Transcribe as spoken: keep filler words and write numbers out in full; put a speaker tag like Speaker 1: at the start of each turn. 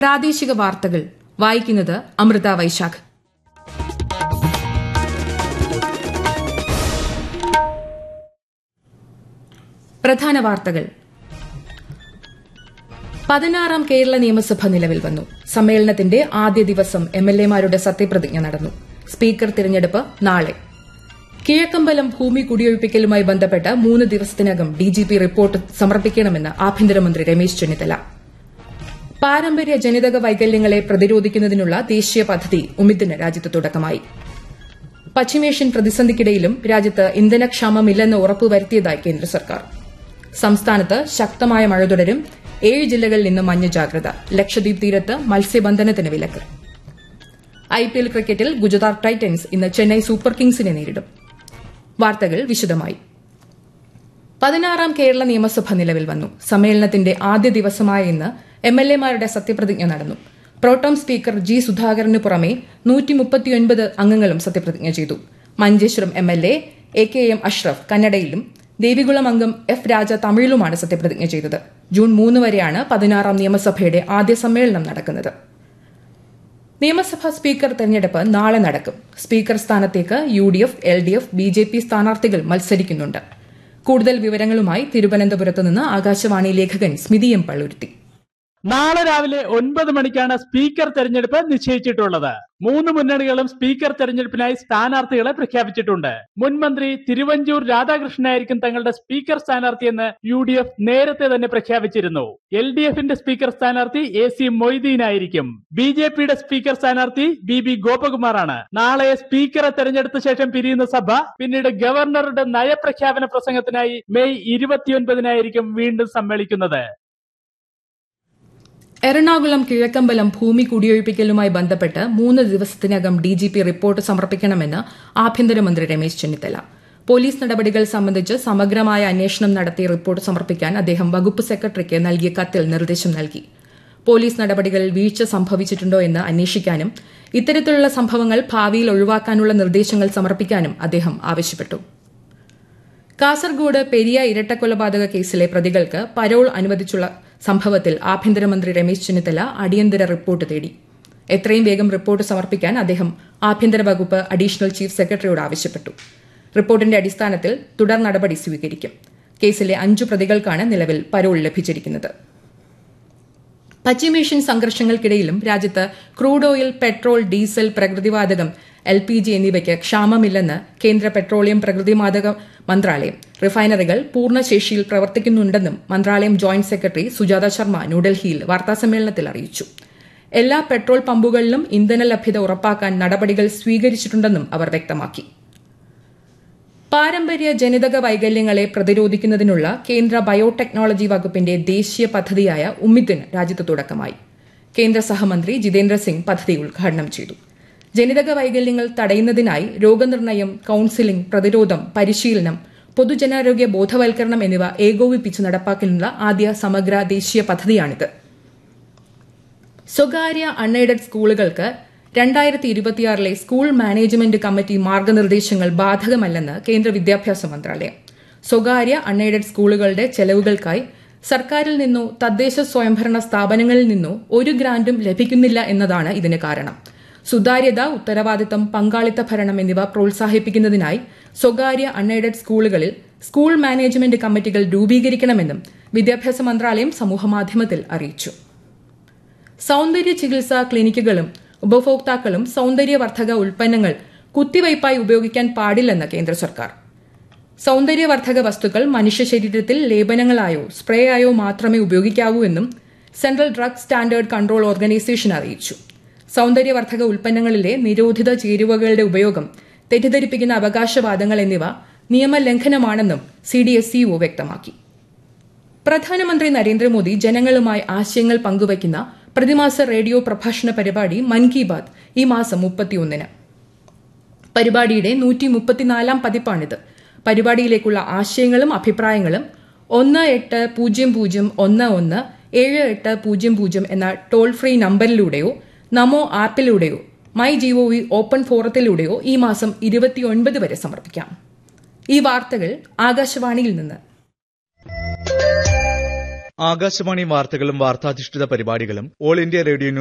Speaker 1: പ്രാദേശിക വാർത്തകൾ വായിക്കുന്നത് അമൃത വൈശാഖ്. പ്രധാന വാർത്തകൾ. പതിനാറാം കേരള നിയമസഭ നിലവിൽ വന്നു. സമ്മേളനത്തിന്റെ ആദ്യ ദിവസം എംഎൽഎമാരുടെ സത്യപ്രതിജ്ഞ നടന്നു. സ്പീക്കർ തിരഞ്ഞെടുപ്പ് നാളെ. കിഴക്കമ്പലം ഭൂമി കുടിയൊഴിപ്പിക്കലുമായി ബന്ധപ്പെട്ട് മൂന്ന് ദിവസത്തിനകം ഡിജിപി റിപ്പോർട്ട് സമർപ്പിക്കണമെന്ന് ആഭ്യന്തരമന്ത്രി രമേശ് ചെന്നിത്തല. പാരമ്പര്യ ജനിതക വൈകല്യങ്ങളെ പ്രതിരോധിക്കുന്നതിനുള്ള ദേശീയ പദ്ധതി ഉമിദിന് രാജ്യത്ത് തുടക്കമായി. പശ്ചിമേഷ്യൻ പ്രതിസന്ധിക്കിടയിലും രാജ്യത്ത് ഇന്ധനക്ഷാമമില്ലെന്ന് ഉറപ്പുവരുത്തിയതായി കേന്ദ്ര സർക്കാർ. സംസ്ഥാനത്ത് ശക്തമായ മഴ തുടരും. ഏഴ് ജില്ലകളിൽ ഇന്ന് മഞ്ഞ ജാഗ്രത. ലക്ഷദ്വീപ് തീരത്ത് മത്സ്യബന്ധനത്തിന് വിലക്ക്. ഐപിഎൽ ക്രിക്കറ്റിൽ ഗുജറാത്ത് ടൈറ്റൻസ് ഇന്ന് ചെന്നൈ സൂപ്പർ കിങ്സിനെ നേരിടും. വാർത്തകൾ വിശദമായി. പതിനാറാം കേരള നിയമസഭ നിലവിൽ വന്നു. സമ്മേളനത്തിന്റെ ആദ്യ ദിവസമായ ഇന്ന് എംഎൽഎമാരുടെ സത്യപ്രതിജ്ഞ നടന്നു. പ്രോട്ടം സ്പീക്കർ ജി സുധാകരന് പുറമെ നൂറ്റി മുപ്പത്തിയൊൻപത് അംഗങ്ങളും സത്യപ്രതിജ്ഞ ചെയ്തു. Manjeshwaram MLA A K M Ashraf കന്നഡയിലും Devikulam അംഗം എഫ് രാജ തമിഴിലുമാണ് സത്യപ്രതിജ്ഞ ചെയ്തത്. ജൂൺ മൂന്ന് വരെയാണ് പതിനാറാം നിയമസഭയുടെ ആദ്യ സമ്മേളനം നടക്കുന്നത്. നിയമസഭാ സ്പീക്കർ തെരഞ്ഞെടുപ്പ് നാളെ നടക്കും. സ്പീക്കർ സ്ഥാനത്തേക്ക് U D F, L D F, B J P സ്ഥാനാർത്ഥികൾ മത്സരിക്കുന്നുണ്ട്. കൂടുതൽ വിവരങ്ങളുമായി തിരുവനന്തപുരത്ത് നിന്ന് ആകാശവാണി ലേഖകൻ സ്മിതി എം പള്ളുരുത്തി.
Speaker 2: നാളെ രാവിലെ ഒൻപത് മണിക്കാണ് സ്പീക്കർ തെരഞ്ഞെടുപ്പ് നിശ്ചയിച്ചിട്ടുള്ളത്. മൂന്ന് മുന്നണികളും സ്പീക്കർ തെരഞ്ഞെടുപ്പിനായി സ്ഥാനാർത്ഥികളെ പ്രഖ്യാപിച്ചിട്ടുണ്ട്. മുൻമന്ത്രി തിരുവഞ്ചൂർ രാധാകൃഷ്ണനായിരിക്കും തങ്ങളുടെ സ്പീക്കർ സ്ഥാനാർത്ഥിയെന്ന് യു ഡി എഫ് നേരത്തെ തന്നെ പ്രഖ്യാപിച്ചിരുന്നു. എൽ ഡി എഫിന്റെ സ്പീക്കർ സ്ഥാനാർത്ഥി എ സി മൊയ്തീനായിരിക്കും. ബി ജെ പിയുടെ സ്പീക്കർ സ്ഥാനാർത്ഥി ബി ബി ഗോപകുമാറാണ്. നാളെ സ്പീക്കറെ തെരഞ്ഞെടുത്ത ശേഷം പിരിയുന്ന സഭ പിന്നീട് ഗവർണറുടെ നയപ്രഖ്യാപന പ്രസംഗത്തിനായി മെയ് ഇരുപത്തിയൊൻപതിനായിരിക്കും വീണ്ടും സമ്മേളിക്കുന്നത്.
Speaker 1: എറണാകുളം കിഴക്കമ്പലം ഭൂമി കുടിയൊഴിപ്പിക്കലുമായി ബന്ധപ്പെട്ട് മൂന്ന് ദിവസത്തിനകം ഡിജിപി റിപ്പോർട്ട് സമർപ്പിക്കണമെന്ന് ആഭ്യന്തരമന്ത്രി രമേശ് ചെന്നിത്തല. പോലീസ് നടപടികൾ സംബന്ധിച്ച് സമഗ്രമായ അന്വേഷണം നടത്തി റിപ്പോർട്ട് സമർപ്പിക്കാൻ അദ്ദേഹം വകുപ്പ് സെക്രട്ടറിക്ക് നൽകിയ കത്തിൽ നിർദ്ദേശം നൽകി. പോലീസ് നടപടികളിൽ വീഴ്ച സംഭവിച്ചിട്ടുണ്ടോ എന്ന് അന്വേഷിക്കാനും ഇത്തരത്തിലുള്ള സംഭവങ്ങൾ ഭാവിയിൽ ഒഴിവാക്കാനുള്ള നിർദ്ദേശങ്ങൾ സമർപ്പിക്കാനും അദ്ദേഹം ആവശ്യപ്പെട്ടു. കാസർഗോഡ് പെരിയ ഇരട്ടക്കൊലപാതക കേസിലെ പ്രതികൾക്ക് പരോൾ അനുവദിച്ചുള്ള സംഭവത്തിൽ ആഭ്യന്തരമന്ത്രി രമേശ് ചെന്നിത്തല അടിയന്തര റിപ്പോർട്ട് തേടി. എത്രയും വേഗം റിപ്പോർട്ട് സമർപ്പിക്കാൻ അദ്ദേഹം ആഭ്യന്തര വകുപ്പ് അഡീഷണൽ ചീഫ് സെക്രട്ടറിയോട് ആവശ്യപ്പെട്ടു. റിപ്പോർട്ടിന്റെ അടിസ്ഥാനത്തിൽ തുടർ നടപടി സ്വീകരിക്കും. കേസിലെ അഞ്ചു പ്രതികൾക്കാണ് നിലവിൽ പരോൾ ലഭിച്ചിരിക്കുന്നത്. പശ്ചിമേഷ്യൻ സംഘർഷങ്ങൾക്കിടയിലും രാജ്യത്ത് crude oil, petrol, diesel, പ്രകൃതിവാതകം, L P G എന്നിവയ്ക്ക് ക്ഷാമമില്ലെന്ന് കേന്ദ്ര പെട്രോളിയം പ്രകൃതിവാതക മന്ത്രാലയം. റിഫൈനറികൾ പൂർണ്ണശേഷിയിൽ പ്രവർത്തിക്കുന്നുണ്ടെന്നും മന്ത്രാലയം ജോയിന്റ് സെക്രട്ടറി സുജാത ശർമ്മ ന്യൂഡൽഹിയിൽ വാർത്താസമ്മേളനത്തിൽ അറിയിച്ചു. എല്ലാ പെട്രോൾ പമ്പുകളിലും ഇന്ധന ലഭ്യത ഉറപ്പാക്കാൻ നടപടികൾ സ്വീകരിച്ചിട്ടുണ്ടെന്നും അവർ വ്യക്തമാക്കി. പാരമ്പര്യ ജനിതക വൈകല്യങ്ങളെ പ്രതിരോധിക്കുന്നതിനുള്ള കേന്ദ്ര ബയോടെക്നോളജി വകുപ്പിന്റെ ദേശീയ പദ്ധതിയായ ഉമിദിന് രാജ്യത്ത് തുടക്കമായി. കേന്ദ്ര സഹമന്ത്രി ജിതേന്ദ്ര സിംഗ് പദ്ധതി ഉദ്ഘാടനം ചെയ്തു. ജനിതക വൈകല്യങ്ങൾ തടയുന്നതിനായി രോഗനിർണയം, കൌൺസിലിംഗ്, പ്രതിരോധം, പരിശീലനം, പൊതുജനാരോഗ്യ ബോധവൽക്കരണം എന്നിവ ഏകോപിപ്പിച്ച് നടപ്പാക്കാനുള്ള ആദ്യ സമഗ്ര ദേശീയ പദ്ധതിയാണിത്. സ്വകാര്യ അൺഎയ്ഡഡ് സ്കൂളുകൾക്ക് രണ്ടായിരത്തി ഇരുപത്തിയാറിലെ സ്കൂൾ മാനേജ്മെന്റ് കമ്മിറ്റി മാർഗനിർദ്ദേശങ്ങൾ ബാധകമല്ലെന്ന് കേന്ദ്ര വിദ്യാഭ്യാസ മന്ത്രാലയം. സ്വകാര്യ അൺഎയ്ഡഡ് സ്കൂളുകളുടെ ചെലവുകൾക്കായി സർക്കാരിൽ നിന്നോ തദ്ദേശ സ്വയംഭരണ സ്ഥാപനങ്ങളിൽ നിന്നോ ഒരു ഗ്രാന്റും ലഭിക്കുന്നില്ല എന്നതാണ് ഇതിന് കാരണം. സുതാര്യത, ഉത്തരവാദിത്തം, പങ്കാളിത്ത ഭരണം എന്നിവ പ്രോത്സാഹിപ്പിക്കുന്നതിനായി സ്വകാര്യ അൺഎയ്ഡഡ് സ്കൂളുകളിൽ സ്കൂൾ മാനേജ്മെന്റ് കമ്മിറ്റികൾ രൂപീകരിക്കണമെന്നും വിദ്യാഭ്യാസ മന്ത്രാലയം സമൂഹമാധ്യമത്തിൽ അറിയിച്ചു. സൌന്ദര്യ ചികിത്സാ ക്ലിനിക്കുകളും ഉപഭോക്താക്കളും സൌന്ദര്യവർദ്ധക ഉൽപ്പന്നങ്ങൾ കുത്തിവയ്പായി ഉപയോഗിക്കാൻ പാടില്ലെന്ന് കേന്ദ്ര സർക്കാർ. സൌന്ദര്യവർദ്ധക വസ്തുക്കൾ മനുഷ്യ ശരീരത്തിൽ ലേപനങ്ങളായോ സ്പ്രേ ആയോ മാത്രമേ ഉപയോഗിക്കാവൂ എന്നും central drug standard control organisation അറിയിച്ചു. സൌന്ദര്യവർദ്ധക ഉൽപ്പന്നങ്ങളിലെ നിരോധിത ചേരുവകളുടെ ഉപയോഗം, തെറ്റിദ്ധരിപ്പിക്കുന്ന അവകാശവാദങ്ങൾ എന്നിവ നിയമലംഘനമാണെന്നും C D S E O വ്യക്തമാക്കി. പ്രധാനമന്ത്രി നരേന്ദ്രമോദി ജനങ്ങളുമായി ആശയങ്ങൾ പങ്കുവയ്ക്കുന്ന പ്രതിമാസ റേഡിയോ പ്രഭാഷണ പരിപാടി മൻ കി ബാത് ഈ മാസം മുപ്പത്തിയൊന്നിന്. പരിപാടിയുടെ നൂറ്റി മുപ്പത്തിനാലാം പതിപ്പാണിത്. പരിപാടിയിലേക്കുള്ള ആശയങ്ങളും അഭിപ്രായങ്ങളും ഒന്ന് എട്ട് പൂജ്യം പൂജ്യം ഒന്ന് ഒന്ന് ഏഴ് എട്ട് പൂജ്യം പൂജ്യം എന്ന toll free നമ്പറിലൂടെയോ Namo ആപ്പിലൂടെയോ my G O V open ഫോറത്തിലൂടെയോ ഈ മാസം ഇരുപത്തിയൊൻപത് വരെ സമർപ്പിക്കാം. ഈ വാർത്തകൾ ആകാശവാണിയിൽ നിന്ന്.
Speaker 3: ആകാശവാണി വാർത്തകളും വാർത്താധിഷ്ഠിത പരിപാടികളും ഓൾ ഇന്ത്യ റേഡിയോ